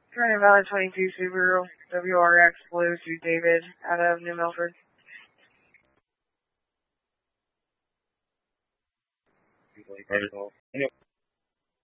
Turning Valley 22 Subaru, WRX Blue to David out of New Milford. Yep.